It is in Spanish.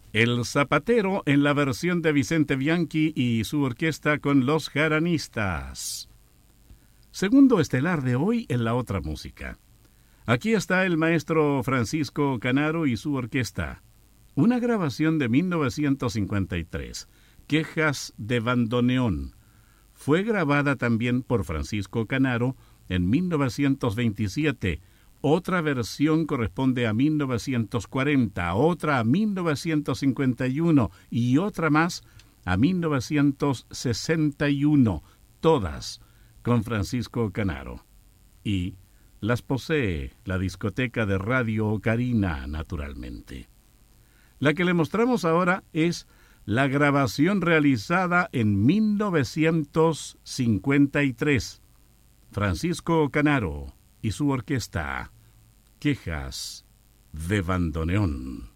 El Zapatero en la versión de Vicente Bianchi y su orquesta con los Jaranistas. Segundo estelar de hoy en la otra música. Aquí está el maestro Francisco Canaro y su orquesta. Una grabación de 1953, Quejas de Bandoneón. Fue grabada también por Francisco Canaro en 1927. Otra versión corresponde a 1940, otra a 1951 y otra más a 1961, todas con Francisco Canaro. Y las posee la discoteca de Radio Ocarina, naturalmente. La que le mostramos ahora es la grabación realizada en 1953. Francisco Canaro y su orquesta, Quejas de Bandoneón.